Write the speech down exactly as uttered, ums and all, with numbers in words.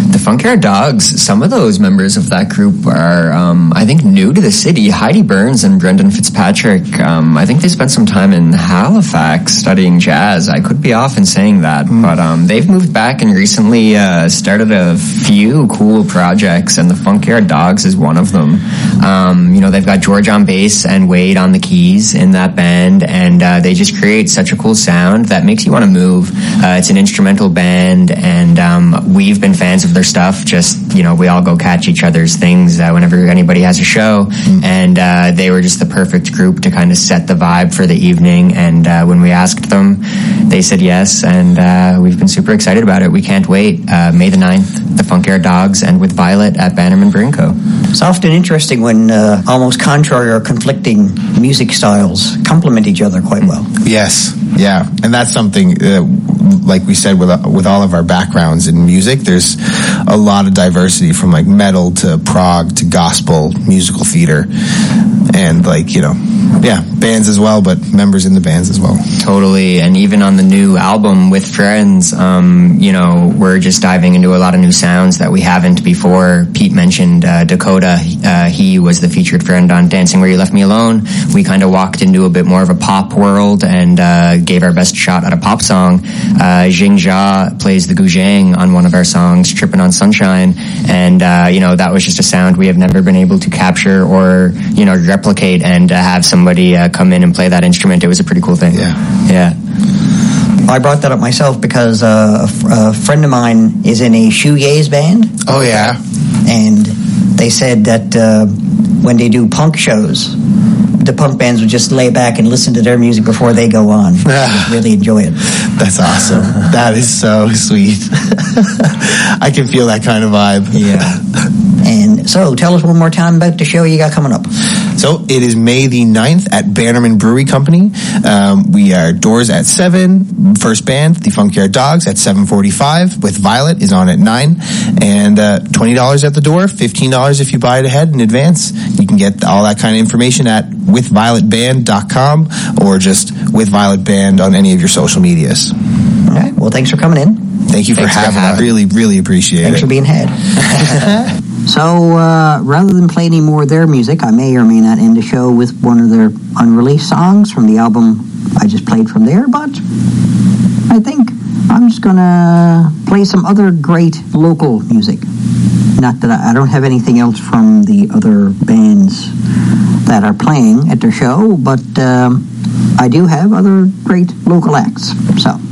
The Funky Dogs, some of those members of that group are, um, I think, new to the city. Heidi Burns and Brendan Fitzpatrick, um, I think they spent some time in Halifax studying jazz. I could be off in saying that, mm. but um, they've moved back and recently uh, started a few cool projects, and the Funky Dogs is one of them. Um, you know, they've got George on bass and Wade on the keys in that band, and uh, they just create such a cool sound that makes you want to move. Uh, it's an instrumental band, and um, we've been fans of their stuff. Just, you know, we all go catch each other's things uh, whenever anybody has a show, mm. and uh, they were just the perfect group to kind of set the vibe for the evening. And uh, when we asked them, they said yes, and uh, we've been super excited about it. We can't wait. Uh, May the ninth, the Funky Dogs, and with Violet at Bannerman Brewing Co. It's often interesting when uh, almost contrary or conflicting music styles complement each other quite well. Yes, yeah, and that's something, uh, like we said, with with all of our backgrounds in music, there's a lot of diversity from like metal to prog to gospel, musical theater, and like, you know, yeah, bands as well, but members in the bands as well. Totally, and even on the new album With Friends, um, you know, we're just diving into a lot of new sounds that we haven't before. Pete mentioned uh, Dakota. Uh, he was the featured friend on Dancing Where You Left Me Alone. We kind of walked into a bit more of a pop world and uh, gave our best shot at a pop song. Uh, Jing Jia plays the guzheng on one of our songs, Trippin' on Sunshine, and, uh, you know, that was just a sound we have never been able to capture or, you know, replicate, and uh, have somebody uh, come in and play that instrument. It was a pretty cool thing. Yeah. Yeah. I brought that up myself because uh, a, f- a friend of mine is in a shoegaze band. Oh, yeah. And they said that uh, when they do punk shows, the punk bands would just lay back and listen to their music before they go on. Really enjoy it. That's awesome. That is so sweet. I can feel that kind of vibe. Yeah. And so, tell us one more time about the show you got coming up. So, it is May the ninth at Bannerman Brewery Company. Um, we are doors at seven. First band, the Funky Dogs, at seven forty-five. With Violet is on at nine. And uh, twenty dollars at the door, fifteen dollars if you buy it ahead in advance. You can get all that kind of information at with violet band dot com or just With Violet Band on any of your social medias. All right. Well, thanks for coming in. Thank you for Thanks having for having us. Really, really appreciate Thanks it. for being had. So, uh, rather than play any more of their music, I may or may not end the show with one of their unreleased songs from the album I just played from there, but I think I'm just going to play some other great local music. Not that I, I don't have anything else from the other bands that are playing at their show, but um, I do have other great local acts. So...